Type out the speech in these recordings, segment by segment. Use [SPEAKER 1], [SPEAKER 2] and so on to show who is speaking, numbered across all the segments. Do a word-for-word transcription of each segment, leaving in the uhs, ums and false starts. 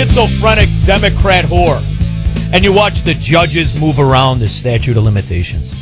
[SPEAKER 1] schizophrenic Democrat whore, and you watch the judges move around the statute of limitations.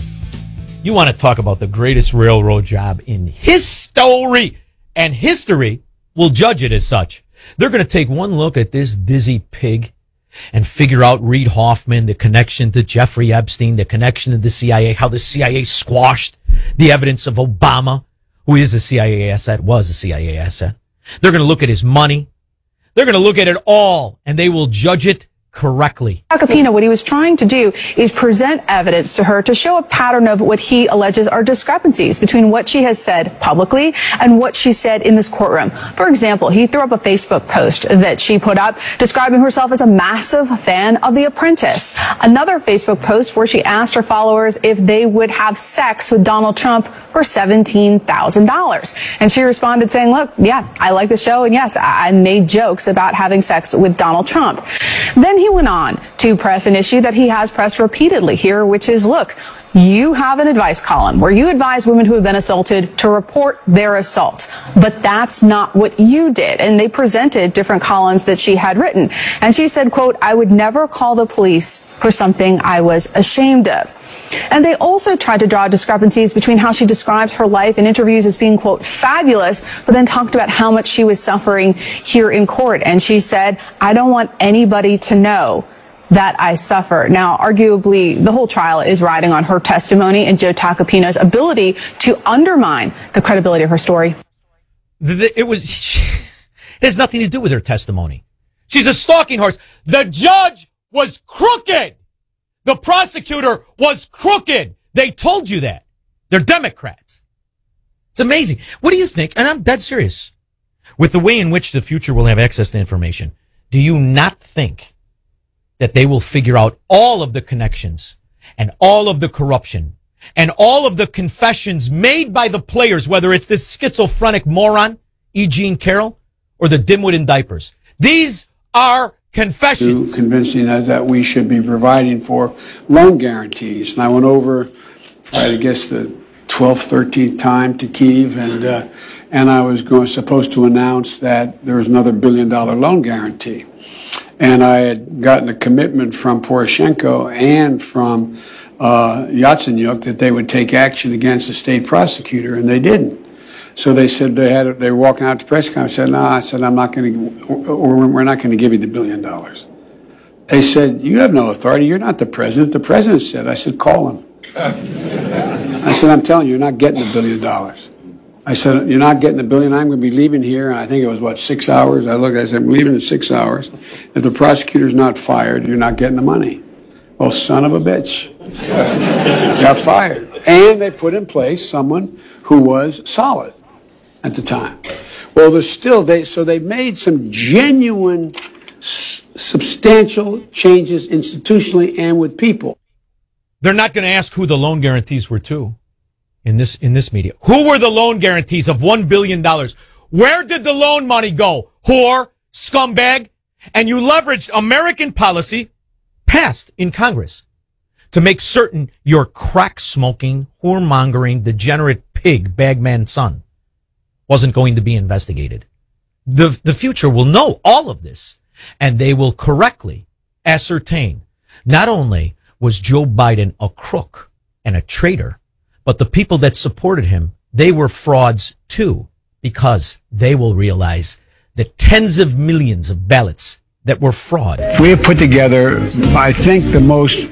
[SPEAKER 1] You want to talk about the greatest railroad job in history, and history will judge it as such. They're going to take one look at this dizzy pig and figure out Reid Hoffman, the connection to Jeffrey Epstein, the connection to the C I A, how the C I A squashed the evidence of Obama, who is a C I A asset, was a C I A asset. They're going to look at his money. They're going to look at it all, and they will judge it correctly.
[SPEAKER 2] Capino, what he was trying to do is present evidence to her to show a pattern of what he alleges are discrepancies between what she has said publicly and what she said in this courtroom. For example, he threw up a Facebook post that she put up describing herself as a massive fan of The Apprentice. Another Facebook post where she asked her followers if they would have sex with Donald Trump for seventeen thousand dollars. And she responded saying, look, yeah, I like the show, and yes, I made jokes about having sex with Donald Trump. Then he went on to press an issue that he has pressed repeatedly here, which is, look, you have an advice column where you advise women who have been assaulted to report their assaults. But that's not what you did. And they presented different columns that she had written. And she said, quote, I would never call the police for something I was ashamed of. And they also tried to draw discrepancies between how she describes her life in interviews as being, quote, fabulous, but then talked about how much she was suffering here in court. And she said, I don't want anybody to know that I suffer. Now, arguably, the whole trial is riding on her testimony and Joe Tacopino's ability to undermine the credibility of her story.
[SPEAKER 1] It was, it has nothing to do with her testimony. She's a stalking horse. The judge was crooked. The prosecutor was crooked. They told you that. They're Democrats. It's amazing. What do you think? And I'm dead serious. With the way in which the future will have access to information, do you not think that they will figure out all of the connections and all of the corruption and all of the confessions made by the players, whether it's this schizophrenic moron, E. Jean Carroll, or the dimwit in diapers? These are confessions.
[SPEAKER 3] Convincing us that we should be providing for loan guarantees. And I went over, I guess, the twelfth, thirteenth time to Kyiv, and uh, and I was going, supposed to announce that there was another billion dollar loan guarantee. And I had gotten a commitment from Poroshenko and from uh, Yatsenyuk that they would take action against the state prosecutor, and they didn't. So they said they had they were walking out to press conference. I said, no, I said, I'm not going to, or we're not going to give you the billion dollars. They said, you have no authority. You're not the president. The president said. I said, call him. I said, I'm telling you, you're not getting the billion dollars. I said, you're not getting the billion. I'm going to be leaving here. And I think it was, what, six hours? I looked, I said, I'm leaving in six hours. If the prosecutor's not fired, you're not getting the money. Well, son of a bitch. Got fired. And they put in place someone who was solid at the time. Well, there's still, they, so they made some genuine, s- substantial changes institutionally and with people.
[SPEAKER 1] They're not going to ask who the loan guarantees were to. In this in this media, who were the loan guarantees of one billion dollars? Where did the loan money go? Whore, scumbag, and you leveraged American policy passed in Congress to make certain your crack-smoking, whoremongering, degenerate pig, bagman son wasn't going to be investigated. The the future will know all of this, and they will correctly ascertain not only was Joe Biden a crook and a traitor, but the people that supported him, they were frauds too, because they will realize the tens of millions of ballots that were fraud.
[SPEAKER 3] We have put together, I think, the most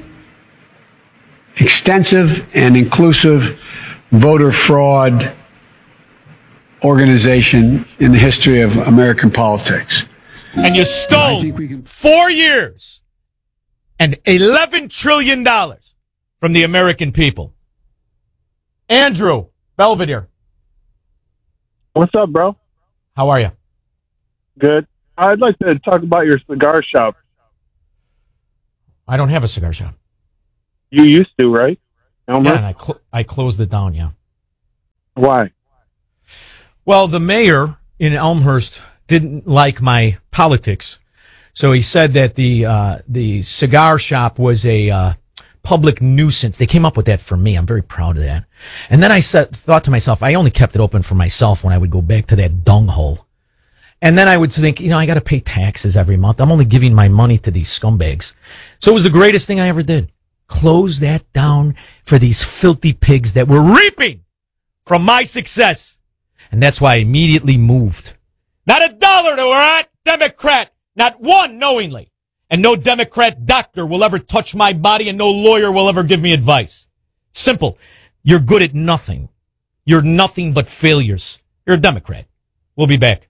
[SPEAKER 3] extensive and inclusive voter fraud organization in the history of American politics.
[SPEAKER 1] And you stole can- four years and eleven trillion dollars from the American people. Andrew, Belvedere.
[SPEAKER 4] What's up, bro?
[SPEAKER 1] How are you?
[SPEAKER 4] Good. I'd like to talk about your cigar shop.
[SPEAKER 1] I don't have a cigar shop.
[SPEAKER 4] You used to, right? Elmer?
[SPEAKER 1] Yeah, and I, cl- I closed it down, yeah.
[SPEAKER 4] Why?
[SPEAKER 1] Well, the mayor in Elmhurst didn't like my politics, so he said that the uh, the cigar shop was a uh, public nuisance. They came up with that for me. I'm very proud of that. And then I said, thought to myself, I only kept it open for myself when I would go back to that dung hole. And then I would think, you know, I got to pay taxes every month. I'm only giving my money to these scumbags. So it was the greatest thing I ever did. Close that down for these filthy pigs that were reaping from my success. And that's why I immediately moved. Not a dollar to a Democrat. Not one knowingly. And no Democrat doctor will ever touch my body and no lawyer will ever give me advice. Simple. You're good at nothing. You're nothing but failures. You're a Democrat. We'll be back.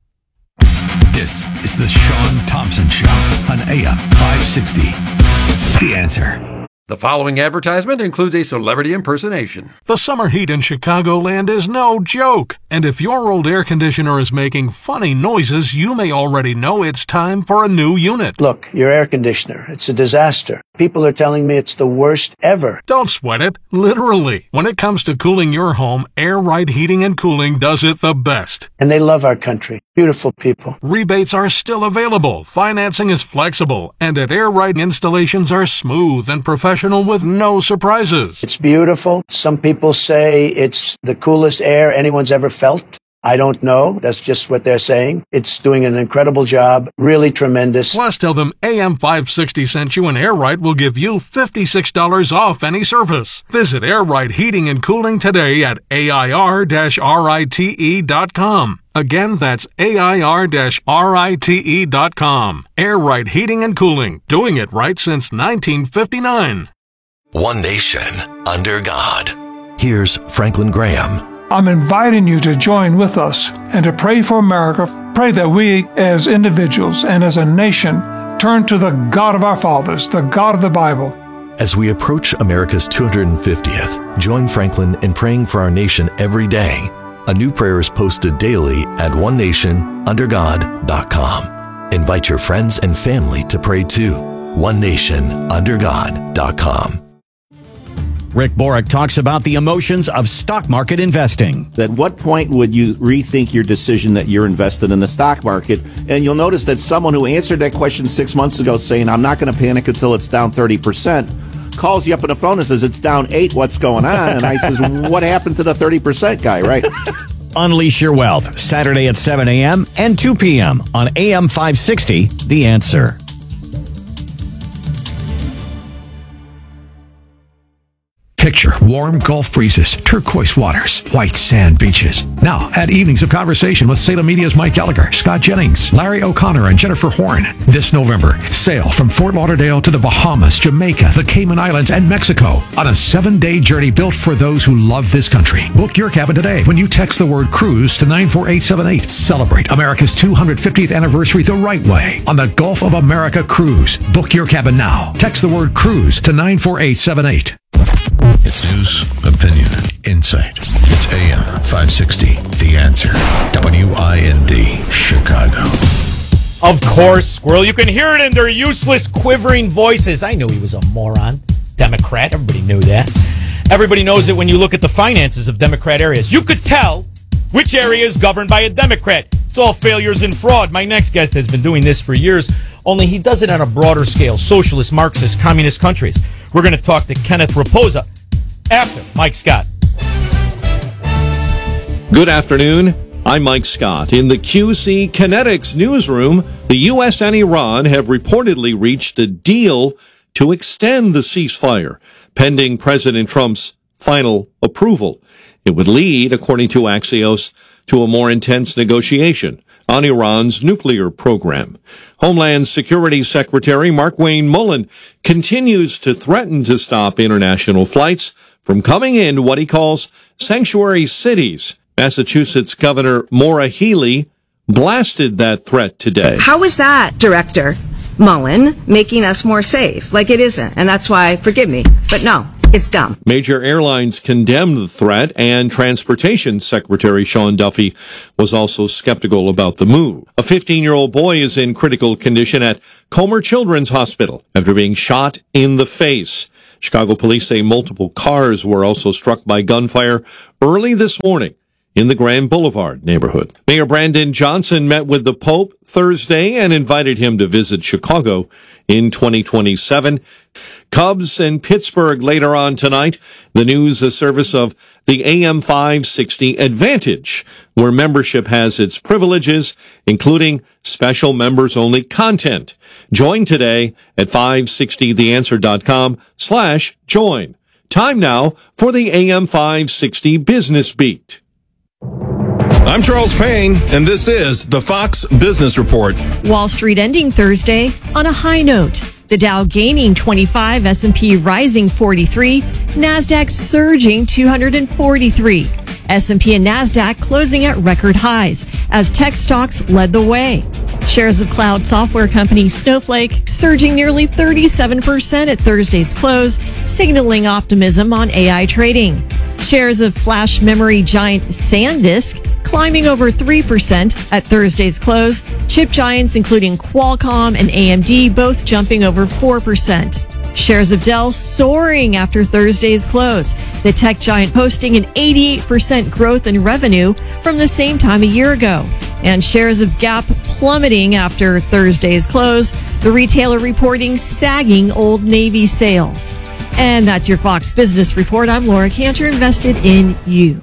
[SPEAKER 5] This is the Sean Thompson Show on A M five sixty. The Answer.
[SPEAKER 6] The following advertisement includes a celebrity impersonation.
[SPEAKER 5] The summer heat in Chicagoland is no joke. And if your old air conditioner is making funny noises, you may already know it's time for a new unit.
[SPEAKER 7] Look, your air conditioner, it's a disaster. People are telling me it's the worst ever.
[SPEAKER 5] Don't sweat it, literally. When it comes to cooling your home, Air Right Heating and Cooling does it the best.
[SPEAKER 7] And they love our country. Beautiful people.
[SPEAKER 5] Rebates are still available, financing is flexible, and at Air Right installations are smooth and professional with no surprises.
[SPEAKER 7] It's beautiful. Some people say it's the coolest air anyone's ever felt. I don't know. That's just what they're saying. It's doing an incredible job. Really tremendous.
[SPEAKER 5] Plus, tell them A M five sixty sent you and Air Right will give you fifty-six dollars off any service. Visit Air Right Heating and Cooling today at A I R rite dot com. Again, that's A I R rite dot com. Air Right Heating and Cooling. Doing it right since nineteen fifty-nine.
[SPEAKER 8] One nation under God. Here's Franklin Graham.
[SPEAKER 9] I'm inviting you to join with us and to pray for America. Pray that we as individuals and as a nation turn to the God of our fathers, the God of the Bible.
[SPEAKER 8] As we approach America's two hundred fiftieth, join Franklin in praying for our nation every day. A new prayer is posted daily at one nation under god dot com. Invite your friends and family to pray too. one nation under god dot com.
[SPEAKER 10] Rick Borick talks about the emotions of stock market investing.
[SPEAKER 11] At what point would you rethink your decision that you're invested in the stock market? And you'll notice that someone who answered that question six months ago saying, I'm not going to panic until it's down thirty percent, calls you up on the phone and says, it's down eight, what's going on? And I says, what happened to the thirty percent guy, right?
[SPEAKER 10] Unleash Your Wealth, Saturday at seven a.m. and two p.m. on A M five sixty, The Answer.
[SPEAKER 5] Picture warm Gulf breezes, turquoise waters, white sand beaches. Now, add evenings of conversation with Salem Media's Mike Gallagher, Scott Jennings, Larry O'Connor, and Jennifer Horn. This November, sail from Fort Lauderdale to the Bahamas, Jamaica, the Cayman Islands, and Mexico on a seven-day journey built for those who love this country. Book your cabin today when you text the word cruise to nine four eight seven eight. Celebrate America's two hundred fiftieth anniversary the right way on the Gulf of America Cruise. Book your cabin now. Text the word cruise to nine four eight seven eight. It's news, opinion, insight. It's A M five sixty, The Answer. W I N D, Chicago.
[SPEAKER 1] Of course, Squirrel. You can hear it in their useless, quivering voices. I knew he was a moron. Democrat. Everybody knew that. Everybody knows it when you look at the finances of Democrat areas. You could tell which area is governed by a Democrat. It's all failures and fraud. My next guest has been doing this for years, only he does it on a broader scale. Socialist, Marxist, communist countries. We're going to talk to Kenneth Raposa after Mike Scott.
[SPEAKER 12] Good afternoon. I'm Mike Scott. In the Q C Kinetics newsroom, the U S and Iran have reportedly reached a deal to extend the ceasefire, pending President Trump's final approval. It would lead, according to Axios, to a more intense negotiation on Iran's nuclear program. Homeland Security Secretary Markwayne Mullin continues to threaten to stop international flights from coming into what he calls sanctuary cities. Massachusetts Governor Maura Healey blasted that threat today.
[SPEAKER 13] How is that, Director Mullin, making us more safe? Like it isn't. And that's why, forgive me, but no. It's dumb.
[SPEAKER 12] Major airlines condemned the threat, and Transportation Secretary Sean Duffy was also skeptical about the move. A fifteen-year-old boy is in critical condition at Comer Children's Hospital after being shot in the face. Chicago police say multiple cars were also struck by gunfire early this morning in the Grand Boulevard neighborhood. Mayor Brandon Johnson met with the Pope Thursday and invited him to visit Chicago in twenty twenty-seven. Cubs and Pittsburgh later on tonight. The news a service of the A M five sixty Advantage, where membership has its privileges, including special members-only content. Join today at five sixty the answer dot com slash join. Time now for the A M five sixty Business Beat.
[SPEAKER 14] I'm Charles Payne, and this is the Fox Business Report.
[SPEAKER 15] Wall Street ending Thursday on a high note. The Dow gaining twenty-five, S and P rising forty-three, NASDAQ surging two hundred forty-three. S and P and NASDAQ closing at record highs as tech stocks led the way. Shares of cloud software company Snowflake surging nearly thirty-seven percent at Thursday's close, signaling optimism on A I trading. Shares of flash memory giant SanDisk climbing over three percent at Thursday's close. Chip giants including Qualcomm and A M D both jumping over four percent. Shares of Dell soaring after Thursday's close. The tech giant posting an eighty-eight percent growth in revenue from the same time a year ago. And shares of Gap plummeting after Thursday's close. The retailer reporting sagging Old Navy sales. And that's your Fox Business Report. I'm Laura Cantor, invested in you.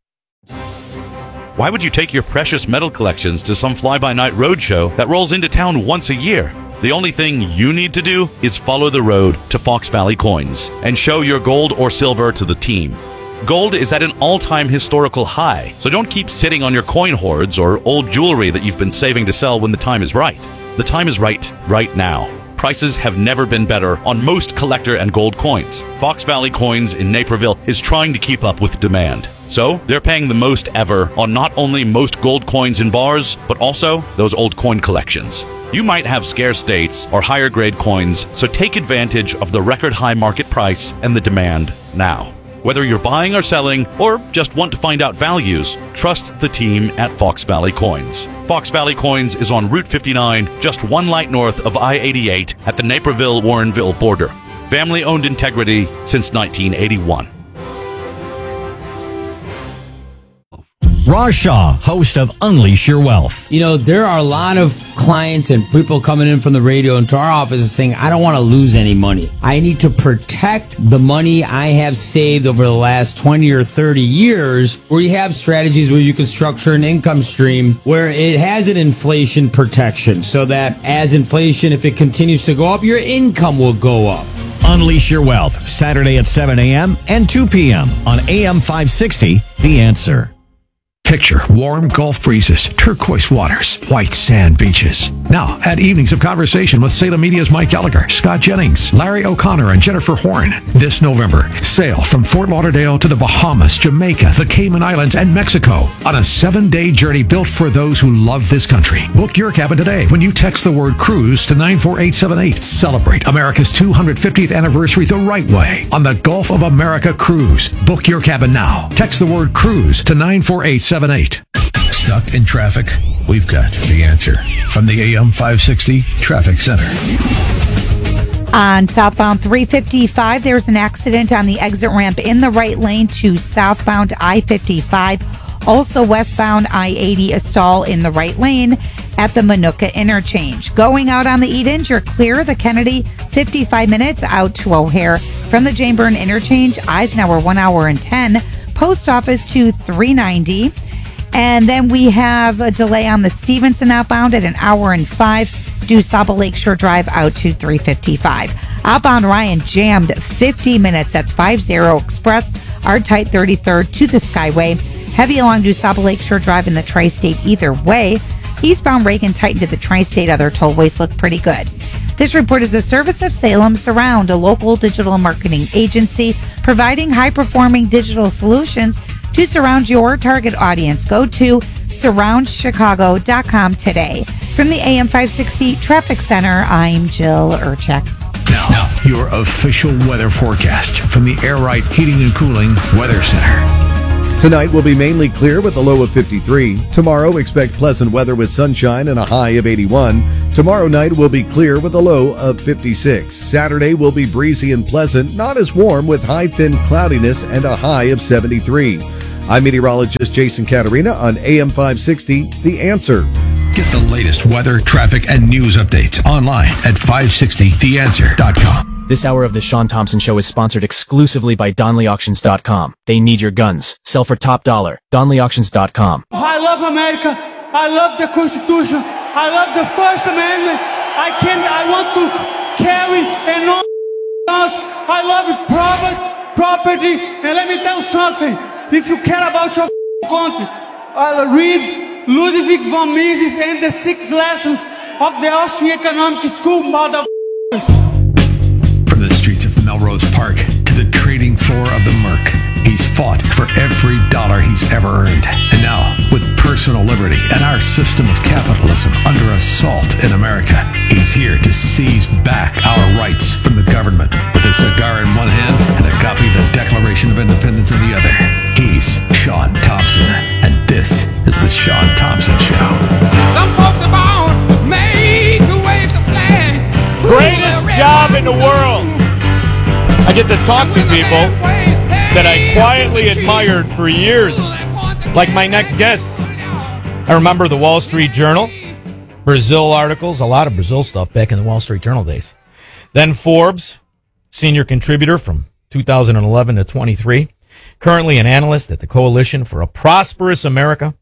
[SPEAKER 16] Why would you take your precious metal collections to some fly-by-night roadshow that rolls into town once a year? The only thing you need to do is follow the road to Fox Valley Coins and show your gold or silver to the team. Gold is at an all-time historical high, so don't keep sitting on your coin hoards or old jewelry that you've been saving to sell when the time is right. The time is right, right now. Prices have never been better on most collector and gold coins. Fox Valley Coins in Naperville is trying to keep up with demand. So they're paying the most ever on not only most gold coins in bars, but also those old coin collections. You might have scarce dates or higher grade coins, so take advantage of the record high market price and the demand now. Whether you're buying or selling, or just want to find out values, trust the team at Fox Valley Coins. Fox Valley Coins is on Route fifty-nine, just one light north of I eighty-eight at the Naperville-Warrenville border. Family-owned integrity since nineteen eighty-one.
[SPEAKER 10] Raj Shah, host of Unleash Your Wealth.
[SPEAKER 17] You know, there are a lot of clients and people coming in from the radio into our office saying, I don't want to lose any money. I need to protect the money I have saved over the last twenty or thirty years, where you have strategies where you can structure an income stream where it has an inflation protection so that as inflation, if it continues to go up, your income will go up.
[SPEAKER 10] Unleash Your Wealth, Saturday at seven a.m. and two p.m. on A M five sixty, The Answer.
[SPEAKER 5] Picture warm Gulf breezes, turquoise waters, white sand beaches. Now, add evenings of conversation with Salem Media's Mike Gallagher, Scott Jennings, Larry O'Connor, and Jennifer Horn. This November, sail from Fort Lauderdale to the Bahamas, Jamaica, the Cayman Islands, and Mexico on a seven-day journey built for those who love this country. Book your cabin today when you text the word cruise to nine four eight seven eight. Celebrate America's two hundred fiftieth anniversary the right way on the Gulf of America Cruise. Book your cabin now. Text the word cruise to nine four eight seven eight. Stuck in traffic? We've got the answer from the A M five sixty Traffic Center.
[SPEAKER 18] On southbound three fifty-five, there's an accident on the exit ramp in the right lane to southbound I fifty-five. Also westbound I eighty, a stall in the right lane at the Manuka interchange. Going out on the Edens, you're clear the Kennedy fifty-five minutes out to O'Hare. From the Jameburn interchange, Eisenhower one hour and ten. Post office to three ninety. And then we have a delay on the Stevenson outbound at an hour and five. Due Saba Lakeshore Drive out to three fifty-five. Outbound Ryan jammed fifty minutes. That's five zero Express. R-Type thirty-third to the Skyway. Heavy along Due Saba Lakeshore Drive in the Tri-State either way. Eastbound Reagan tightened to the Tri-State. Other tollways look pretty good. This report is a service of Salem Surround, a local digital marketing agency providing high-performing digital solutions to surround your target audience. Go to surround chicago dot com today. From the A M five sixty Traffic Center, I'm Jill Urchek.
[SPEAKER 5] Now, your official weather forecast from the Air Right Heating and Cooling Weather Center.
[SPEAKER 19] Tonight will be mainly clear with a low of fifty-three. Tomorrow, expect pleasant weather with sunshine and a high of eighty-one. Tomorrow night will be clear with a low of fifty-six. Saturday will be breezy and pleasant, not as warm with high thin cloudiness and a high of seventy-three. I'm meteorologist Jason Caterina on A M five sixty, The Answer.
[SPEAKER 5] Get the latest weather, traffic, and news updates online at five sixty the answer dot com.
[SPEAKER 20] This hour of the Sean Thompson Show is sponsored exclusively by Donley Auctions dot com. They need your guns. Sell for top dollar. Donley Auctions dot com.
[SPEAKER 21] I love America. I love the Constitution. I love the First Amendment. I can. I want to carry and all else. I love it. Property, property. And let me tell you something. If you care about your country, I'll read Ludwig von Mises and the Six Lessons of the Austrian Economic School, motherfuckers.
[SPEAKER 5] From the streets of Melrose Park to the trading floor of the Merc, he's fought for every dollar he's ever earned. And now, with personal liberty and our system of capitalism under assault in America, he's here to seize back our rights from the government with a cigar in one hand and a copy of the Declaration of Independence in the other. He's Sean Thompson, and this is the Sean Thompson Show.
[SPEAKER 21] Some folks are born made to wave the flag.
[SPEAKER 1] Greatest job in the world. I get to talk to people that I quietly admired for years, like my next guest. I remember the Wall Street Journal, Brazil articles, a lot of Brazil stuff back in the Wall Street Journal days. Then Forbes, senior contributor from two thousand eleven to twenty-three, currently an analyst at the Coalition for a Prosperous America.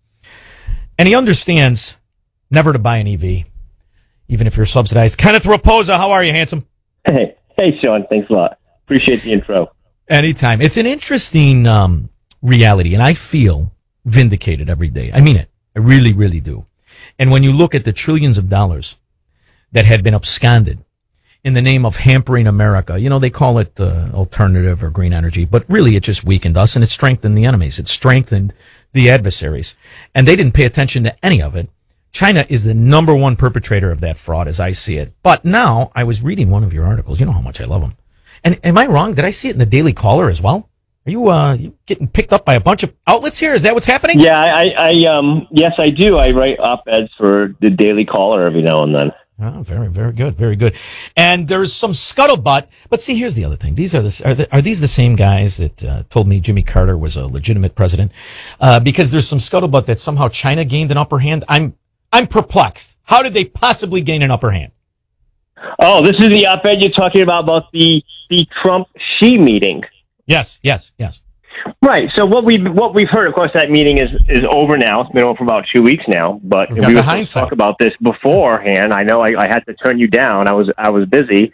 [SPEAKER 1] And he understands never to buy an E V, even if you're subsidized. Kenneth Raposa, how are you, handsome?
[SPEAKER 22] Hey, hey, Sean. Thanks a lot. Appreciate the intro.
[SPEAKER 1] Anytime. It's an interesting um, reality, and I feel vindicated every day. I mean it. I really, really do. And when you look at the trillions of dollars that had been absconded in the name of hampering America, you know, they call it uh, alternative or green energy, but really it just weakened us and it strengthened the enemies. It strengthened the adversaries. And they didn't pay attention to any of it. China is the number one perpetrator of that fraud as I see it. But now I was reading one of your articles. You know how much I love them. And am I wrong? Did I see it in the Daily Caller as well? Are you uh you getting picked up by a bunch of outlets here? Is that what's happening?
[SPEAKER 22] Yeah, I, I um yes I do. I write op-eds for the Daily Caller every now and then.
[SPEAKER 1] Oh, very, very good, very good. And there's some scuttlebutt. But see, here's the other thing. These are the are, the, are these the same guys that uh, told me Jimmy Carter was a legitimate president? Uh, because there's some scuttlebutt that somehow China gained an upper hand. I'm I'm perplexed. How did they possibly gain an upper hand?
[SPEAKER 22] Oh, this is the op-ed you're talking about about the the Trump-Xi meeting.
[SPEAKER 1] Yes, yes, yes.
[SPEAKER 22] Right. So what we what we've heard, of course, that meting is is over now. It's been over for about two weeks now. But
[SPEAKER 1] We've
[SPEAKER 22] we
[SPEAKER 1] got
[SPEAKER 22] were
[SPEAKER 1] the
[SPEAKER 22] supposed to
[SPEAKER 1] hindsight.
[SPEAKER 22] talk about this beforehand. I know I, I had to turn you down. I was I was busy.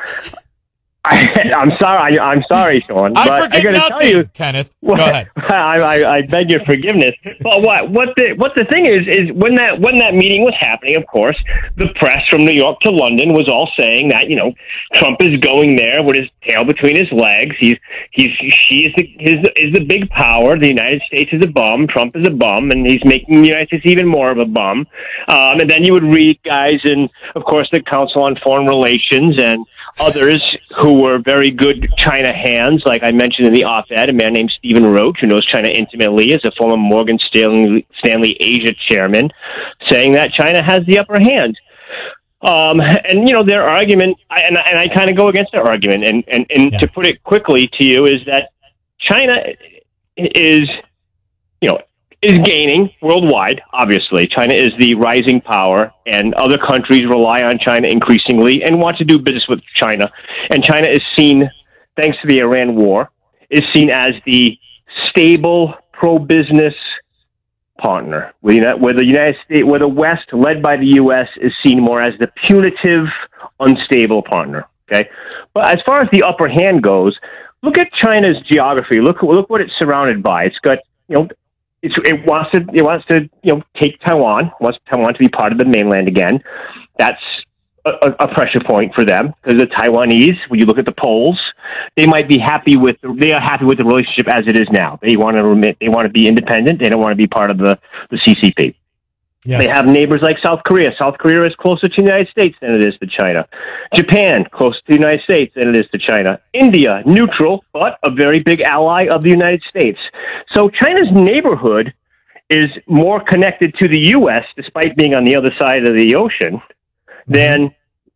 [SPEAKER 22] I, I'm sorry. I, I'm sorry, Sean.
[SPEAKER 1] I
[SPEAKER 22] but
[SPEAKER 1] forget
[SPEAKER 22] I got to
[SPEAKER 1] nothing,
[SPEAKER 22] tell you,
[SPEAKER 1] Kenneth.
[SPEAKER 22] What,
[SPEAKER 1] Go ahead.
[SPEAKER 22] I, I, I beg your forgiveness. But what what the what the thing is is when that when that meeting was happening, of course, the press from New York to London was all saying that you know Trump is going there with his tail between his legs. He's he's she is the his, is the big power. The United States is a bum. Trump is a bum, and he's making the United States even more of a bum. Um, and then you would read guys in, of course, the Council on Foreign Relations and others who were very good China hands, like I mentioned in the op-ed, a man named Stephen Roach, who knows China intimately, as a former Morgan Stanley, Stanley Asia chairman, saying that China has the upper hand. Um, and, you know, their argument, I, and, and I kind of go against their argument, and, and, and yeah. to put it quickly to you, is that China is, you know, is gaining worldwide, obviously. China is the rising power, and other countries rely on China increasingly and want to do business with China. And China is seen, thanks to the Iran war, is seen as the stable, pro-business partner, where the United States, where the West, led by the U S, is seen more as the punitive, unstable partner. Okay, but as far as the upper hand goes, look at China's geography. Look, look what it's surrounded by. It's got, you know, it's, it wants to, it wants to, you know, take Taiwan. Wants Taiwan to be part of the mainland again. That's a, a pressure point for them because the Taiwanese, when you look at the polls, they might be happy with, they are happy with the relationship as it is now. They want to remit, they want to be independent. They don't want to be part of the, the C C P. Yes. They have neighbors like South Korea. South Korea is closer to the United States than it is to China. Japan, closer to the United States than it is to China. India, neutral, but a very big ally of the United States. So China's neighborhood is more connected to the U S, despite being on the other side of the ocean, than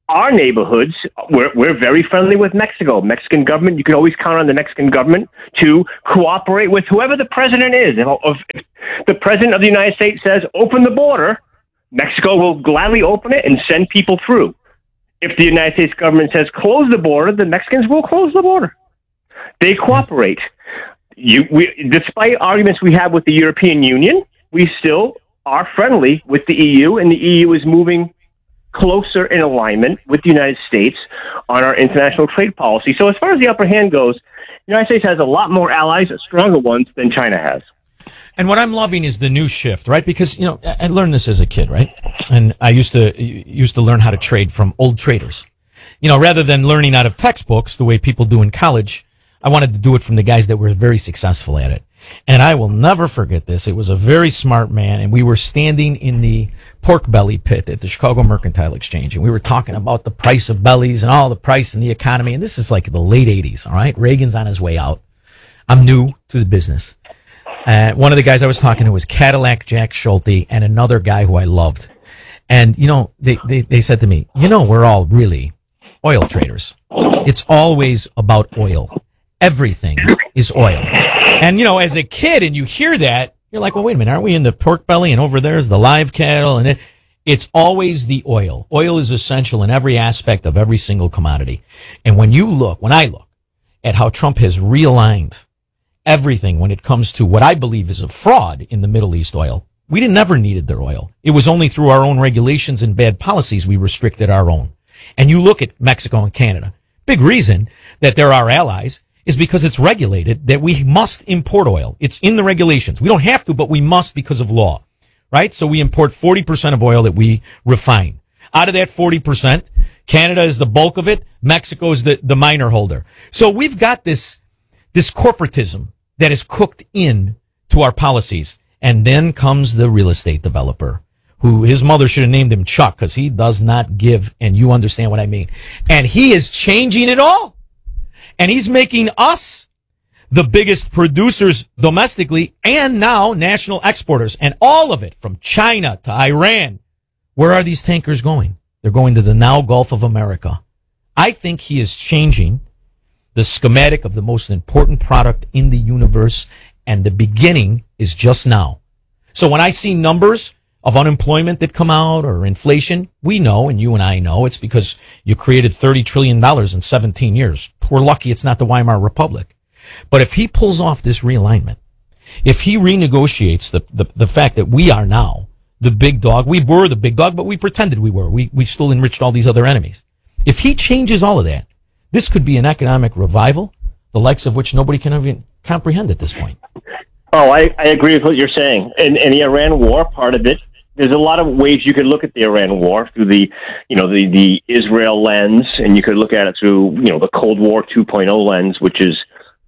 [SPEAKER 22] our neighborhoods, we're, we're very friendly with Mexico. Mexican government, you can always count on the Mexican government to cooperate with whoever the president is. If, if the president of the United States says, open the border, Mexico will gladly open it and send people through. If the United States government says, close the border, the Mexicans will close the border. They cooperate. You, we, despite arguments we have with the European Union, we still are friendly with the E U, and the E U is moving closer in alignment with the United States on our international trade policy. So as far as the upper hand goes, the United States has a lot more allies, stronger ones, than China has.
[SPEAKER 1] And what I'm loving is the new shift, right? Because, you know, I learned this as a kid, right? And I used to used to learn how to trade from old traders. You know, rather than learning out of textbooks the way people do in college, I wanted to do it from the guys that were very successful at it. And I will never forget this. It was a very smart man, and we were standing in the pork belly pit at the Chicago Mercantile Exchange, and we were talking about the price of bellies and all the price in the economy. And this is like the late eighties, all right? Reagan's on his way out. I'm new to the business. Uh, one of the guys I was talking to was Cadillac Jack Schulte, and another guy who I loved. And, you know, they, they, they said to me, you know, we're all really oil traders. It's always about oil. Everything is oil. And, you know, as a kid, and you hear that, you're like, well, wait a minute, aren't we in the pork belly? And over there's the live cattle. And it, it's always the oil. Oil is essential in every aspect of every single commodity. And when you look, when I look at how Trump has realigned everything when it comes to what I believe is a fraud in the Middle East oil, we didn't never needed their oil. It was only through our own regulations and bad policies we restricted our own. And you look at Mexico and Canada. Big reason that they're our allies is because it's regulated that we must import oil. It's in the regulations. We don't have to, but we must because of law, right? So we import forty percent of oil that we refine. Out of that forty percent, Canada is the bulk of it. Mexico is the, the minor holder. So we've got this, this corporatism that is cooked in to our policies. And then comes the real estate developer, who his mother should have named him Chuck, because he does not give, and you understand what I mean. And he is changing it all. And he's making us the biggest producers domestically and now national exporters. And all of it from China to Iran. Where are these tankers going? They're going to the now Gulf of America. I think he is changing the schematic of the most important product in the universe, and the beginning is just now. So when I see numbers of unemployment that come out or inflation, we know, and you and I know, it's because you created thirty trillion dollars in seventeen years. We're lucky it's not the Weimar Republic. But if he pulls off this realignment, if he renegotiates the, the, the fact that we are now the big dog, we were the big dog, but we pretended we were. We, we still enriched all these other enemies. If he changes all of that, this could be an economic revival, the likes of which nobody can even comprehend at this point.
[SPEAKER 22] Oh, I, I agree with what you're saying. And, and the Iran war, part of it, there's a lot of ways you could look at the Iran war through the, you know, the, the Israel lens, and you could look at it through, you know, the Cold War two point oh lens, which is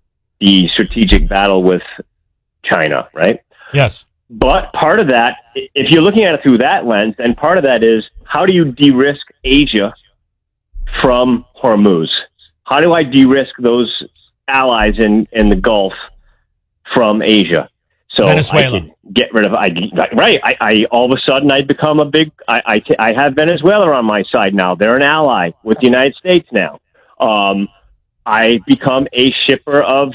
[SPEAKER 22] the strategic battle with China, right?
[SPEAKER 1] Yes.
[SPEAKER 22] But part of that, if you're looking at it through that lens, then part of that is, how do you de-risk Asia from Hormuz? How do I de-risk those allies in, in the Gulf from Asia? So
[SPEAKER 1] Venezuela.
[SPEAKER 22] I could get rid of, I, right, I, I, all of a sudden I become a big, I, I, I have Venezuela on my side now. They're an ally with the United States now. Um, I become a shipper of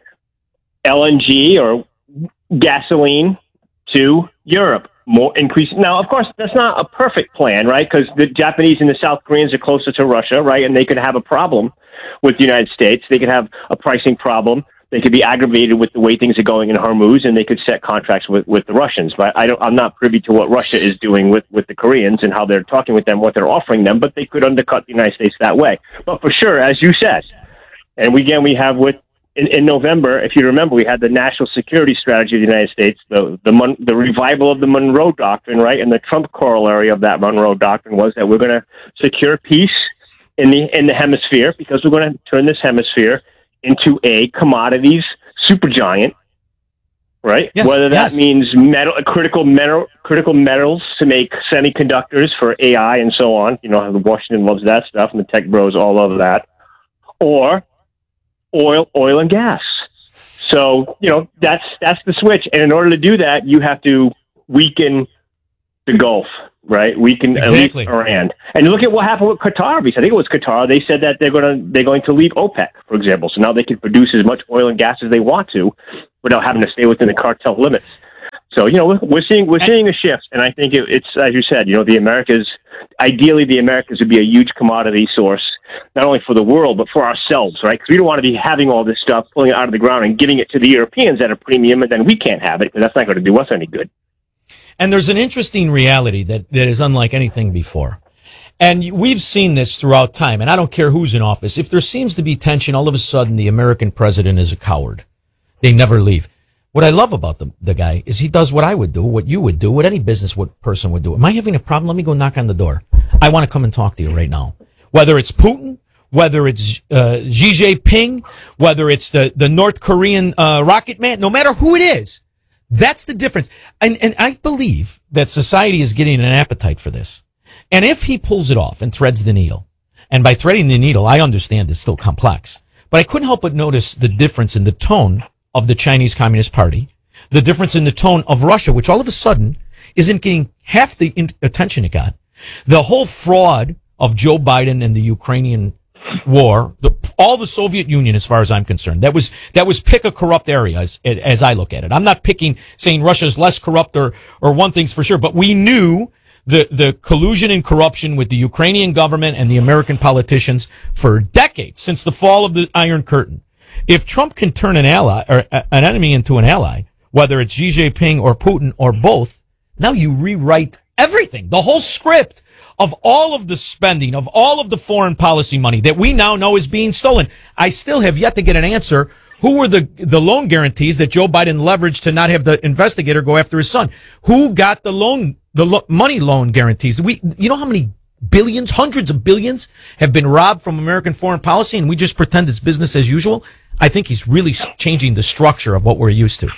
[SPEAKER 22] L N G or gasoline to Europe. More increasing. Now, of course, that's not a perfect plan, right? Because the Japanese and the South Koreans are closer to Russia, right? And they could have a problem with the United States. They could have a pricing problem. They could be aggravated with the way things are going in Hormuz, and they could set contracts with, with the Russians. But I don't, I'm not privy to what Russia is doing with, with the Koreans and how they're talking with them, what they're offering them, but they could undercut the United States that way. But for sure, as you said, and we, again, we have with, in, in November, if you remember, we had the national security strategy of the United States, the, the, Mon- the revival of the Monroe Doctrine, right? And the Trump corollary of that Monroe Doctrine was that we're going to secure peace in the, in the hemisphere, because we're going to turn this hemisphere into a commodities supergiant, right?
[SPEAKER 1] Yes,
[SPEAKER 22] Whether that
[SPEAKER 1] yes.
[SPEAKER 22] means metal, critical metal, critical metals to make semiconductors for A I and so on. You know how Washington loves that stuff, and the tech bros all love that. Or oil, oil and gas. So you know that's that's the switch. And in order to do that, you have to weaken the Gulf, right? We can
[SPEAKER 1] Exactly.
[SPEAKER 22] at least Iran. And look at what happened with Qatar. Because I think it was Qatar. They said that they're going to they're going to leave OPEC, for example. So now they can produce as much oil and gas as they want to, without having to stay within the cartel limits. So you know we're, we're seeing we're seeing a shift, and I think it, it's as you said. You know, the Americas. Ideally, the Americas would be a huge commodity source, not only for the world, but for ourselves, right? Because we don't want to be having all this stuff, pulling it out of the ground and giving it to the Europeans at a premium, and then we can't have it, because that's not going to do us any good.
[SPEAKER 1] And there's an interesting reality that, that is unlike anything before. And we've seen this throughout time, and I don't care who's in office. If there seems to be tension, all of a sudden the American president is a coward. They never leave. What I love about the, the guy is he does what I would do, what you would do, what any business would, person would do. Am I having a problem? Let me go knock on the door. I want to come and talk to you right now. Whether it's Putin, whether it's uh, Xi Jinping, whether it's the, the North Korean uh, rocket man, no matter who it is, that's the difference. And, and I believe that society is getting an appetite for this. And if he pulls it off and threads the needle, and by threading the needle, I understand it's still complex, but I couldn't help but notice the difference in the tone of the Chinese Communist Party, the difference in the tone of Russia, which all of a sudden isn't getting half the in- attention it got. The whole fraud of Joe Biden and the Ukrainian war, the, all the Soviet Union, as far as I'm concerned, that was that was pick a corrupt area as, as I look at it. I'm not picking saying Russia's less corrupt or or one thing's for sure, but we knew the the collusion and corruption with the Ukrainian government and the American politicians for decades, since the fall of the Iron Curtain. If Trump can turn an ally or an enemy into an ally, whether it's Xi Jinping or Putin or both, now you rewrite everything, the whole script of all of the spending, of all of the foreign policy money that we now know is being stolen. I still have yet to get an answer. Who were the the loan guarantees that Joe Biden leveraged to not have the investigator go after his son? Who got the loan, the lo- money loan guarantees? We, you know how many billions, hundreds of billions have been robbed from American foreign policy, and we just pretend it's business as usual? I think he's really changing the structure of what we're used to.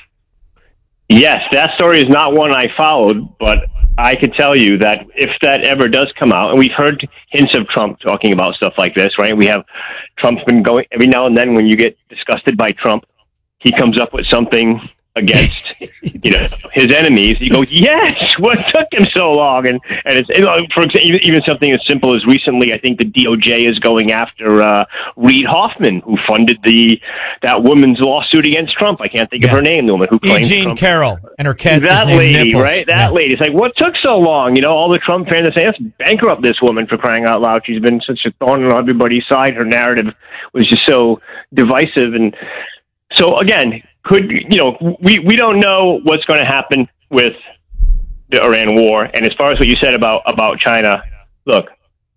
[SPEAKER 22] Yes, that story is not one I followed, but I can tell you that if that ever does come out, and we've heard hints of Trump talking about stuff like this, right? We have Trump's been going every now and then when you get disgusted by Trump, he comes up with something against, you know, his enemies. You go, yes, what took him so long? And, and it's, you know, for example, even something as simple as recently, I think the D O J is going after, uh, Reid Hoffman, who funded the, that woman's lawsuit against Trump. I can't think
[SPEAKER 1] yeah.
[SPEAKER 22] of her name, the woman who claims
[SPEAKER 1] E. Jean
[SPEAKER 22] Trump.
[SPEAKER 1] Carroll and her cat.
[SPEAKER 22] That lady,
[SPEAKER 1] Nipples.
[SPEAKER 22] right? That
[SPEAKER 1] yeah.
[SPEAKER 22] lady. It's like, what took so long? You know, all the Trump fans are saying, let's bankrupt this woman, for crying out loud. She's been such a thorn on everybody's side. Her narrative was just so divisive. And so again, could, you know, we, we don't know what's going to happen with the Iran war. And as far as what you said about, about China, look,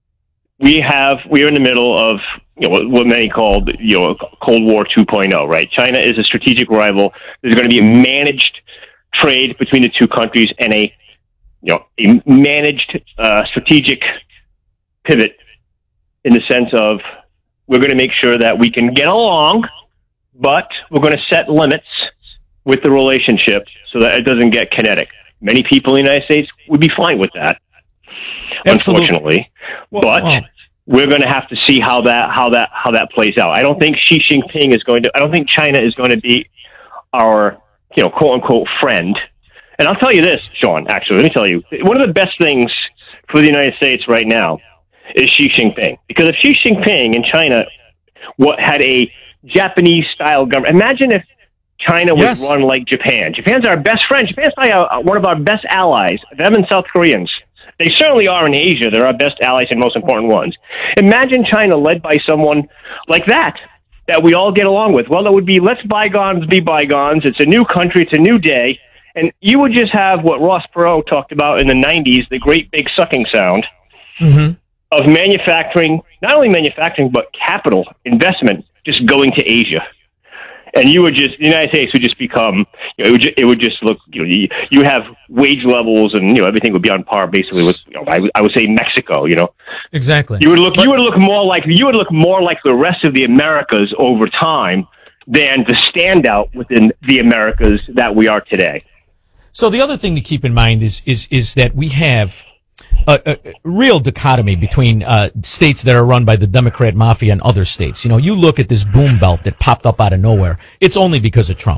[SPEAKER 22] we have, we are in the middle of, you know, what many called, you know, Cold War two point oh, right? China is a strategic rival. There's going to be a managed trade between the two countries and a, you know, a managed uh, strategic pivot in the sense of we're going to make sure that we can get along, but we're going to set limits with the relationship so that it doesn't get kinetic. Many people in the United States would be fine with that, Absolutely. unfortunately. Well, but well. we're going to have to see how that how that how that plays out. I don't think Xi Jinping is going to. I don't think China is going to be our, you know, quote unquote friend. And I'll tell you this, Sean. Actually, let me tell you, one of the best things for the United States right now is Xi Jinping, because if Xi Jinping in China what had a Japanese style government, imagine if China was yes. run like Japan. Japan's our best friend. Japan's probably our, one of our best allies. Them and South Koreans. They certainly are in Asia. They're our best allies and most important ones. Imagine China led by someone like that, that we all get along with. Well, it would be, let's bygones be bygones. It's a new country. It's a new day. And you would just have what Ross Perot talked about in the nineties, the great big sucking sound mm-hmm. of manufacturing, not only manufacturing, but capital investment just going to Asia. And you would just, the United States would just become, you know, it would just, it would just look, you know, you, you have wage levels and, you know, everything would be on par basically with, you know, I, would, I would say Mexico, you know.
[SPEAKER 1] Exactly.
[SPEAKER 22] You would look, but, you would look more like, you would look more like the rest of the Americas over time than the standout within the Americas that we are today.
[SPEAKER 1] So the other thing to keep in mind is, is, is that we have a, a real dichotomy between uh, states that are run by the Democrat mafia and other states. You know, you look at this boom belt that popped up out of nowhere. It's only because of Trump.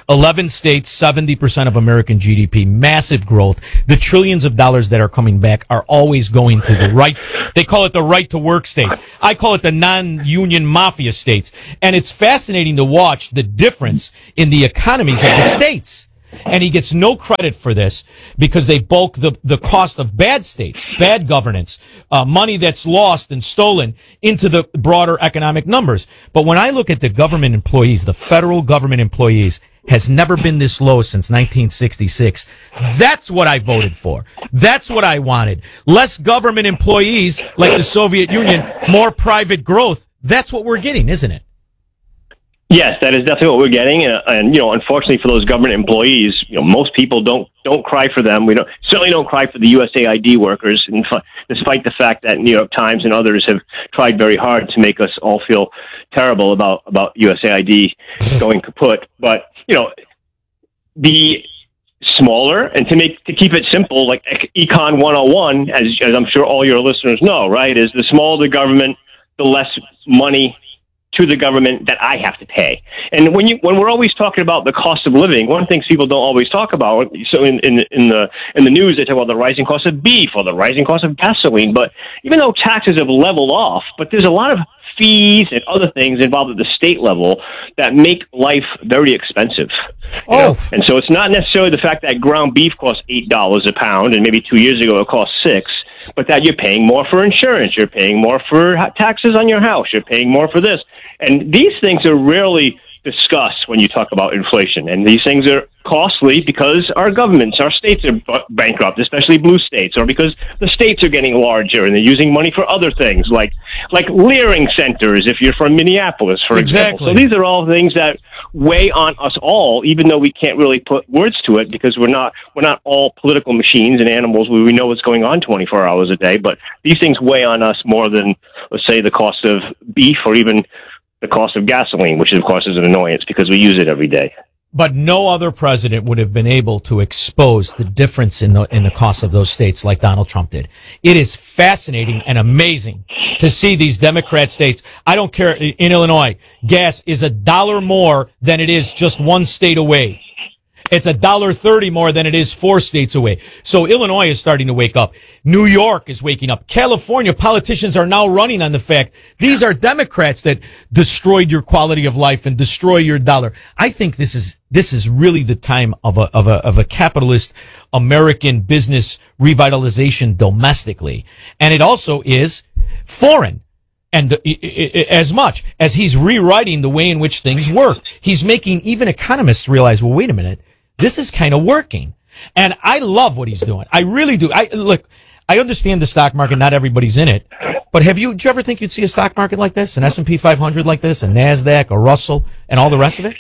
[SPEAKER 1] eleven states, seventy percent of American G D P, massive growth. The trillions of dollars that are coming back are always going to the right. They call it the right to work states. I call it the non-union mafia states. And it's fascinating to watch the difference in the economies of the states. And he gets no credit for this because they bulk the, the cost of bad states, bad governance, uh, money that's lost and stolen into the broader economic numbers. But when I look at the government employees, the federal government employees has never been this low since nineteen sixty-six. That's what I voted for. That's what I wanted. Less government employees like the Soviet Union, more private growth. That's what we're getting, isn't it?
[SPEAKER 22] Yes, that is definitely what we're getting, and, and you know, unfortunately for those government employees, you know, most people don't don't cry for them. We don't certainly don't cry for the U S A I D workers, and f- despite the fact that New York Times and others have tried very hard to make us all feel terrible about about U S A I D going kaput. But you know, the smaller, and to make to keep it simple, like Econ one oh one, as as I'm sure all your listeners know, right, is the smaller the government, the less money to the government that I have to pay. And when you when we're always talking about the cost of living, one of the things people don't always talk about, so in, in, in the in the news they talk about the rising cost of beef or the rising cost of gasoline, but even though taxes have leveled off, but there's a lot of fees and other things involved at the state level that make life very expensive. Oh. Know? And so it's not necessarily the fact that ground beef costs eight dollars a pound and maybe two years ago it cost six, but that you're paying more for insurance, you're paying more for taxes on your house, you're paying more for this. And these things are rarely discussed when you talk about inflation. And these things are costly because our governments, our states are b- bankrupt, especially blue states, or because the states are getting larger and they're using money for other things, like like Leering centers if you're from Minneapolis, for
[SPEAKER 1] exactly.
[SPEAKER 22] example. So these are all things that weigh on us all, even though we can't really put words to it because we're not we're not all political machines and animals. We, we know what's going on twenty-four hours a day, but these things weigh on us more than, let's say, the cost of beef or even the cost of gasoline, which of course is an annoyance because we use it every day.
[SPEAKER 1] But no other president would have been able to expose the difference in the in the cost of those states like Donald Trump did. It is fascinating and amazing to see these Democrat states. I don't care. In Illinois, gas is a dollar more than it is just one state away. It's a dollar thirty more than it is four states away. So Illinois is starting to wake up. New York is waking up. California politicians are now running on the fact these are Democrats that destroyed your quality of life and destroy your dollar. I think this is this is really the time of a of a of a capitalist American business revitalization domestically, and it also is foreign. And the, as much as he's rewriting the way in which things work, he's making even economists realize, well, wait a minute. This is kind of working. And I love what he's doing. I really do. I look, I understand the stock market. Not everybody's in it. But have you, do you ever think you'd see a stock market like this, an S and P five hundred like this, a NASDAQ, a Russell, and all the rest of it?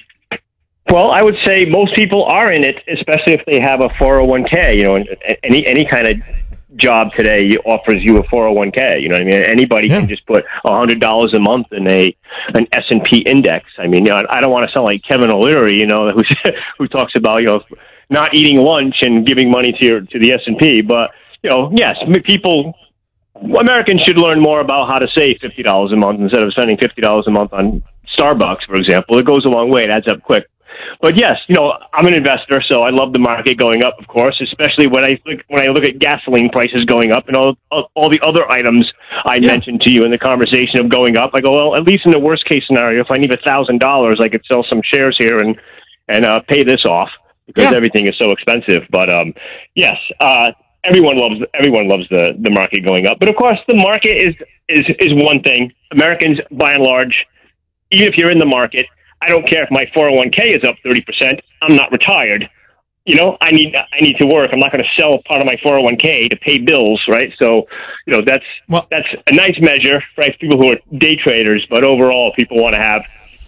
[SPEAKER 22] Well, I would say most people are in it, especially if they have a four oh one k. You know, any any kind of job today offers you a four oh one k. You know what I mean? Anybody yeah. can just put one hundred dollars a month in a an S and P index. I mean, you know, I don't want to sound like Kevin O'Leary, you know, who who talks about, you know, not eating lunch and giving money to your to the S and P. But, you know, yes, people, Americans should learn more about how to save fifty dollars a month instead of spending fifty dollars a month on Starbucks, for example. It goes a long way. It adds up quick. But yes, you know, I'm an investor, so I love the market going up, of course, especially when I look, when I look at gasoline prices going up and all all the other items I yeah. mentioned to you in the conversation of going up. I go, well, at least in the worst case scenario, if I need a thousand dollars, I could sell some shares here and and uh, pay this off because yeah. everything is so expensive. But um, yes, uh, everyone loves everyone loves the the market going up. But of course, the market is is is one thing. Americans, by and large, even if you're in the market, I don't care if my four oh one k is up thirty percent. I'm not retired. You know, I need I need to work. I'm not going to sell part of my four oh one k to pay bills, right? So, you know, that's well, that's a nice measure for people who are day traders. But overall, people want to have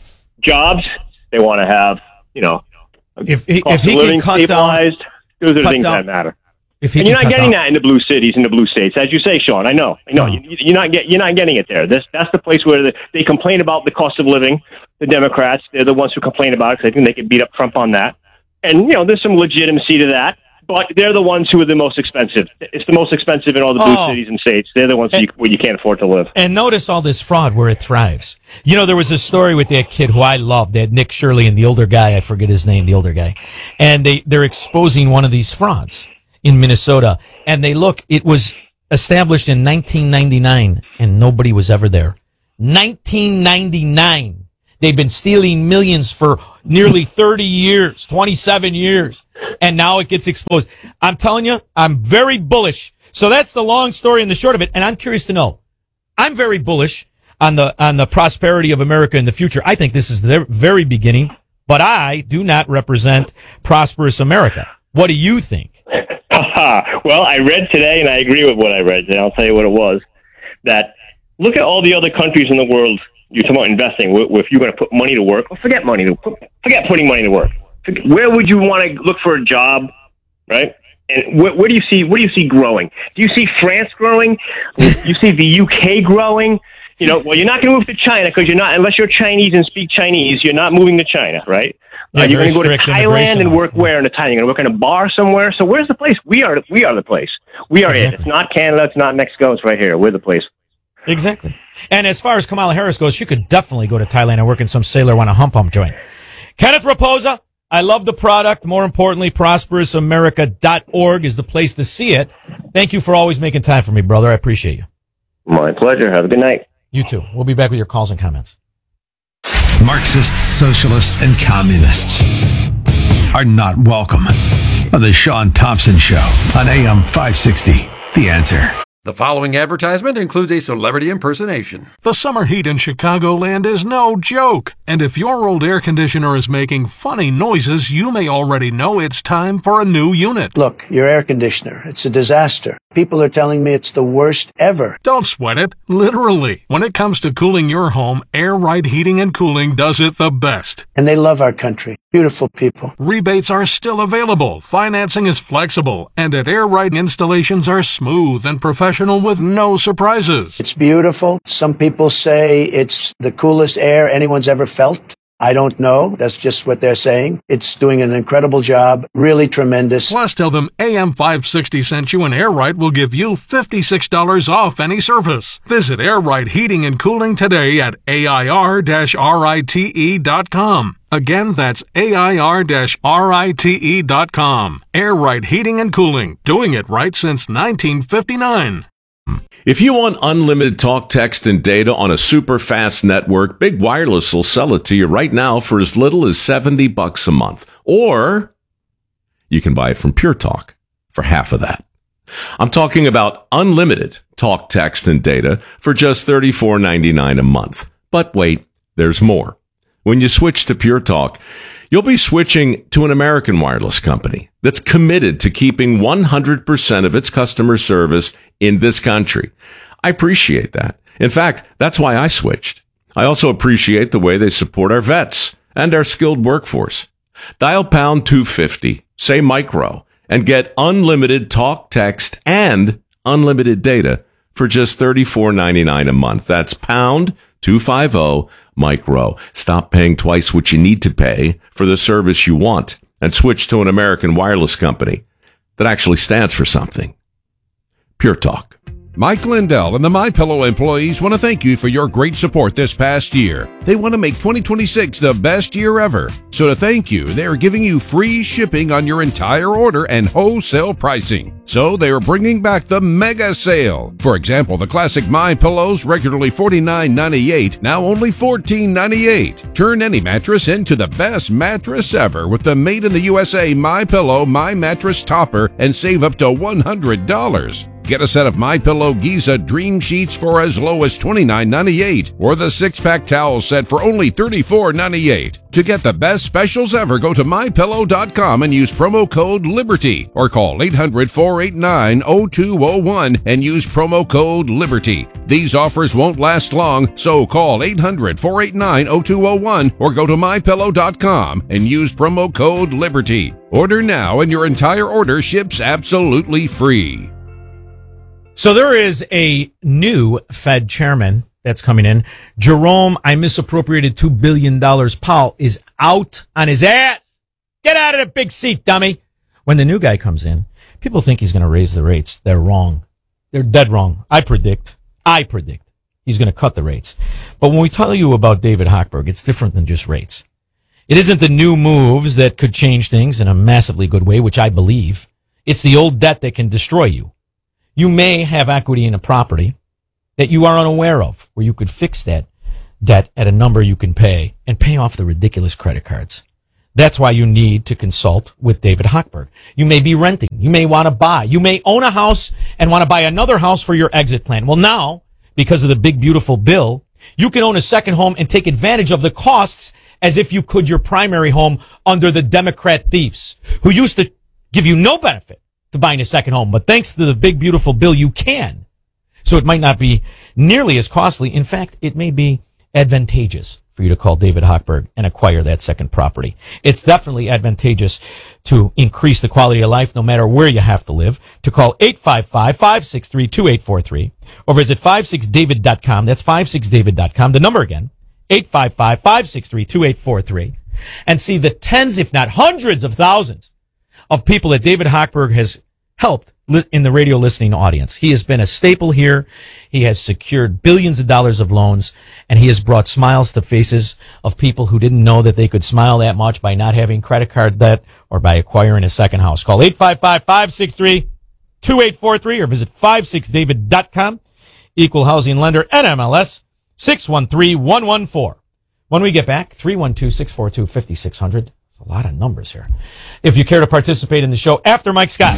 [SPEAKER 22] jobs. They want to have, you know,
[SPEAKER 1] if he,
[SPEAKER 22] cost
[SPEAKER 1] if he
[SPEAKER 22] of living
[SPEAKER 1] can cut
[SPEAKER 22] stabilized.
[SPEAKER 1] down,
[SPEAKER 22] Those are
[SPEAKER 1] cut
[SPEAKER 22] things
[SPEAKER 1] down,
[SPEAKER 22] that matter.
[SPEAKER 1] If he
[SPEAKER 22] and you're not getting
[SPEAKER 1] down.
[SPEAKER 22] that in the blue cities, in the blue states, as you say, Sean. I know, I know. No. You, you're not get, you're not getting it there. This that's the place where the, they complain about the cost of living. The Democrats, they're the ones who complain about it because I think they can beat up Trump on that. And you know, there's some legitimacy to that. but they're the ones who are the most expensive. It's the most expensive in all the blue
[SPEAKER 1] Oh.
[SPEAKER 22] cities and states. They're the ones where you, where you can't afford to live.
[SPEAKER 1] And notice all this fraud where it thrives. You know, there was a story with that kid who I loved, that Nick Shirley and the older guy, I forget his name, the older guy. And they, they're exposing one of these frauds in Minnesota. And they look, it was established in nineteen ninety-nine and nobody was ever there. nineteen ninety-nine. They've been stealing millions for nearly thirty years, twenty-seven years. And now it gets exposed. I'm telling you, I'm very bullish. So that's the long story and the short of it. And I'm curious to know, I'm very bullish on the, on the prosperity of America in the future. I think this is the very beginning, but I do not represent prosperous America. What do you think?
[SPEAKER 22] Well, I read today, and I agree with what I read today. I'll tell you what it was. That look at all the other countries in the world. You're talking about investing. If you're going to put money to work, well, forget money to forget putting money to work. Where would you want to look for a job, right? And where, where do you see where do you see growing? Do you see France growing? Do you see the U K growing? You know, well, you're not going to move to China because you're not, unless you're Chinese and speak Chinese, you're not moving to China, right?
[SPEAKER 1] Yeah,
[SPEAKER 22] uh, you're going to go to
[SPEAKER 1] strict
[SPEAKER 22] Thailand and
[SPEAKER 1] immigration
[SPEAKER 22] work where in Thailand? You're going to work in a bar somewhere. So where's the place? We are we are the place. We are it. It's not Canada. It's not Mexico. It's right here. We're the place.
[SPEAKER 1] Exactly. And as far as Kamala Harris goes, she could definitely go to Thailand and work in some sailor on a hump hump joint. Kenneth Raposa, I love the product. More importantly, prosperous america dot org is the place to see it. Thank you for always making time for me, brother. I appreciate you.
[SPEAKER 22] My pleasure. Have a good night.
[SPEAKER 1] You too. We'll be back with your calls and comments.
[SPEAKER 5] Marxists, socialists, and communists are not welcome on the Sean Thompson Show on A M five sixty. The Answer.
[SPEAKER 6] The following advertisement includes a celebrity impersonation.
[SPEAKER 2] The summer heat in Chicagoland is no joke. And if your old air conditioner is making funny noises, you may already know it's time for a new unit.
[SPEAKER 7] Look, your air conditioner, it's a disaster. People are telling me it's the worst ever.
[SPEAKER 2] Don't sweat it. Literally. When it comes to cooling your home, Air Right Heating and Cooling does it the best.
[SPEAKER 7] And they love our country. Beautiful people.
[SPEAKER 2] Rebates are still available. Financing is flexible. And at Air Right, installations are smooth and professional with no surprises.
[SPEAKER 7] It's beautiful. Some people say it's the coolest air anyone's ever felt. I don't know. That's just what they're saying. It's doing an incredible job. Really tremendous.
[SPEAKER 2] Plus, tell them A M five sixty sent you and Air Right will give you fifty-six dollars off any service. Visit Air Right Heating and Cooling today at A I R rite dot com. Again, that's A I R rite dot com. Air Right Heating and Cooling. Doing it right since nineteen fifty-nine.
[SPEAKER 12] If you want unlimited talk, text, and data on a super fast network, Big Wireless will sell it to you right now for as little as seventy bucks a month. Or you can buy it from Pure Talk for half of that. I'm talking about unlimited talk, text, and data for just thirty-four ninety-nine a month. But wait, there's more. When you switch to Pure Talk, you'll be switching to an American wireless company that's committed to keeping one hundred percent of its customer service in this country. I appreciate that. In fact, that's why I switched. I also appreciate the way they support our vets and our skilled workforce. Dial pound two fifty, say micro, and get unlimited talk, text, and unlimited data for just thirty-four ninety-nine a month. That's pound two fifty micro. Stop paying twice what you need to pay for the service you want and switch to an American wireless company that actually stands for something. Pure Talk.
[SPEAKER 3] Mike Lindell and the MyPillow employees want to thank you for your great support this past year. They want to make twenty twenty-six the best year ever. So to thank you, they are giving you free shipping on your entire order and wholesale pricing. So they are bringing back the mega sale. For example, the classic MyPillows, regularly forty-nine ninety-eight, now only fourteen ninety-eight. Turn any mattress into the best mattress ever with the made in the U S A MyPillow My Mattress Topper and save up to one hundred dollars. Get a set of MyPillow Giza Dream Sheets for as low as twenty-nine ninety-eight, or the six-pack towel set for only thirty-four ninety-eight. To get the best specials ever, go to my pillow dot com and use promo code LIBERTY, or call eight hundred, four eight nine, zero two zero one and use promo code LIBERTY. These offers won't last long, so call eight hundred, four eight nine, zero two zero one or go to my pillow dot com and use promo code LIBERTY. Order now and your entire order ships absolutely free.
[SPEAKER 1] So there is a new Fed chairman that's coming in. Jerome, I misappropriated two billion dollars. Powell is out on his ass. Get out of the big seat, dummy. when the new guy comes in, people think he's going to raise the rates. They're wrong. They're dead wrong. I predict, I predict he's going to cut the rates. But when we tell you about David Hochberg, it's different than just rates. It isn't the new moves that could change things in a massively good way, which I believe. It's the old debt that can destroy you. You may have equity in a property that you are unaware of, where you could fix that debt at a number you can pay and pay off the ridiculous credit cards. That's why you need to consult with David Hochberg. You may be renting. You may want to buy. You may own a house and want to buy another house for your exit plan. Well, now, because of the big, beautiful bill, you can own a second home and take advantage of the costs as if you could your primary home under the Democrat thieves who used to give you no benefit to buying a second home. But thanks to the big, beautiful bill, you can. So it might not be nearly as costly. In fact, it may be advantageous for you to call David Hochberg and acquire that second property. It's definitely advantageous to increase the quality of life no matter where you have to live. To call eight five five, five six three, two eight four three or visit five six david dot com. That's five six david dot com. The number again, eight five five, five six three, two eight four three. And see the tens, if not hundreds of thousands of people that David Hochberg has helped in the radio listening audience. He has been a staple here. He has secured billions of dollars of loans, and he has brought smiles to faces of people who didn't know that they could smile that much by not having credit card debt or by acquiring a second house. Call eight five five, five six three, two eight four three or visit five six david dot com. Equal housing lender, N M L S six one three one one four. When we get back, three one two, six four two, five six zero zero. There's a lot of numbers here. If you care to participate in the show after Mike Scott.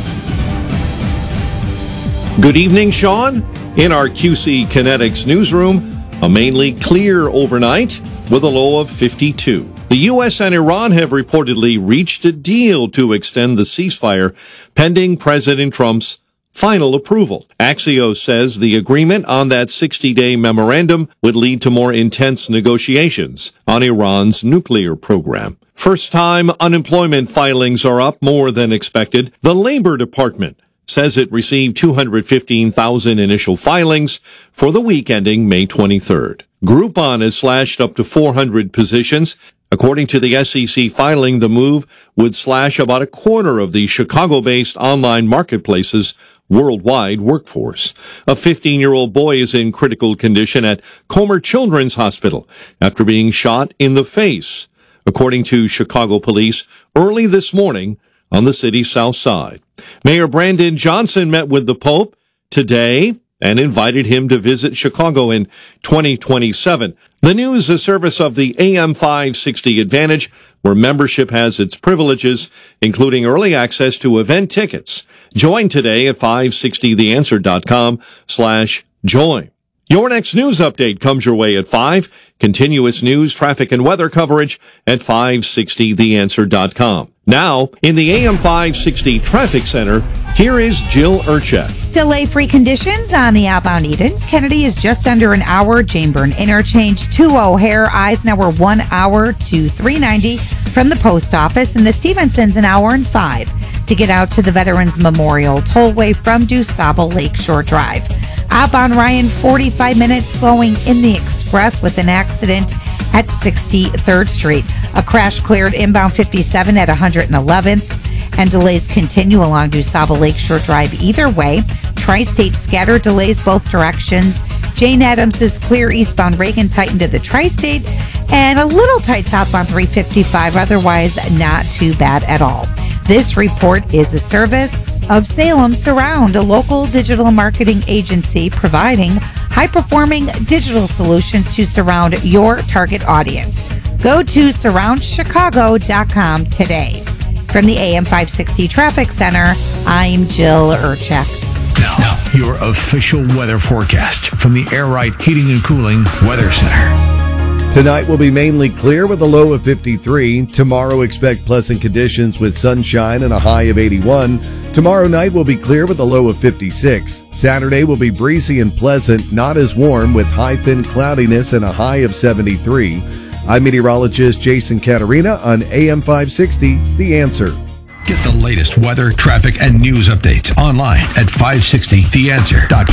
[SPEAKER 12] Good evening, Sean. In our Q C Kinetics newsroom, a mainly clear overnight with a low of fifty-two. The U S and Iran have reportedly reached a deal to extend the ceasefire pending President Trump's final approval. Axios says the agreement on that sixty-day memorandum would lead to more intense negotiations on Iran's nuclear program. First-time unemployment filings are up more than expected. The Labor Department says it received two hundred fifteen thousand initial filings for the week ending May twenty-third. Groupon has slashed up to four hundred positions. According to the S E C filing, the move would slash about a quarter of the Chicago-based online marketplace's worldwide workforce. A fifteen-year-old boy is in critical condition at Comer Children's Hospital after being shot in the face, according to Chicago police early this morning on the city's south side. Mayor Brandon Johnson met with the Pope today and invited him to visit Chicago in twenty twenty-seven. The news is a service of the A M five sixty Advantage, where membership has its privileges, including early access to event tickets. Join today at five sixty the answer dot com slash join. Your next news update comes your way at five. Continuous news, traffic, and weather coverage at five sixty the answer dot com. Now, in the A M five sixty Traffic Center, here is Jill Urchak.
[SPEAKER 18] Delay-free conditions on the outbound Edens. Kennedy is just under an hour. Jane Byrne Interchange to O'Hare. Eisenhower one hour to three ninety from the post office. And the Stevenson's an hour and five to get out to the Veterans Memorial Tollway from DuSable Lakeshore Drive. Outbound Ryan, forty-five minutes slowing in the express with an accident at sixty-third Street. A crash cleared inbound fifty-seven at one hundred eleventh. And delays continue along DuSable Lakeshore Drive either way. Tri-State scattered delays both directions. Jane Addams is clear eastbound Reagan tightened to the Tri-State. And a little tight southbound three fifty-five, otherwise not too bad at all. This report is a service of Salem Surround, a local digital marketing agency providing high-performing digital solutions to surround your target audience. Go to surround chicago dot com today. From the A M five sixty Traffic Center, I'm Jill Urchak.
[SPEAKER 5] Now, now, your official weather forecast from the Air Right Heating and Cooling Weather Center.
[SPEAKER 19] Tonight will be mainly clear with a low of fifty-three. Tomorrow, expect pleasant conditions with sunshine and a high of eighty-one. Tomorrow night will be clear with a low of fifty-six. Saturday will be breezy and pleasant, not as warm, with high thin cloudiness and a high of seventy-three. I'm meteorologist Jason Caterina on A M five sixty, The Answer.
[SPEAKER 5] Get the latest weather, traffic, and news updates online at five sixty the answer dot com.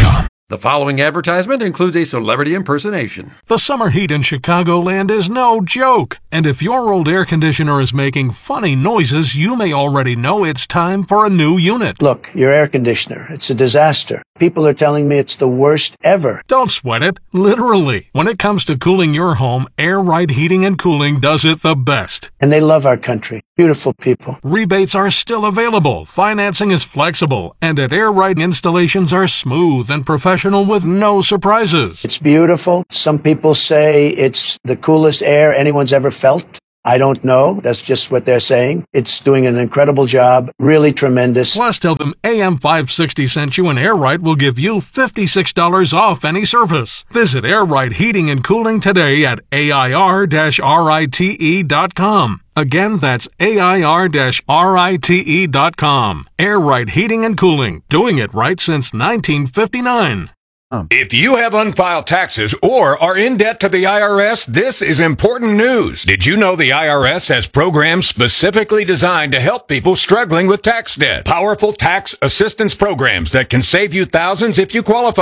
[SPEAKER 6] The following advertisement includes a celebrity impersonation.
[SPEAKER 2] The summer heat in Chicagoland is no joke. And if your old air conditioner is making funny noises, you may already know it's time for a new unit.
[SPEAKER 7] Look, your air conditioner, it's a disaster. People are telling me it's the worst ever.
[SPEAKER 2] Don't sweat it, literally. When it comes to cooling your home, Air Right Heating and Cooling does it the best.
[SPEAKER 7] And they love our country. Beautiful people.
[SPEAKER 2] Rebates are still available, financing is flexible, and at Air Right installations are smooth and professional with no surprises.
[SPEAKER 7] It's beautiful. Some people say it's the coolest air anyone's ever felt. I don't know. That's just what they're saying. It's doing an incredible job. Really tremendous.
[SPEAKER 2] Plus, tell them A M five sixty sent you and Air Right will give you fifty-six dollars off any service. Visit Air Right Heating and Cooling today at A I R rite dot com. Again, that's A I R rite dot com. Air Right Heating and Cooling. Doing it right since nineteen fifty-nine.
[SPEAKER 4] If you have unfiled taxes or are in debt to the I R S, this is important news. Did you know the I R S has programs specifically designed to help people struggling with tax debt? Powerful tax assistance programs that can save you thousands if you qualify.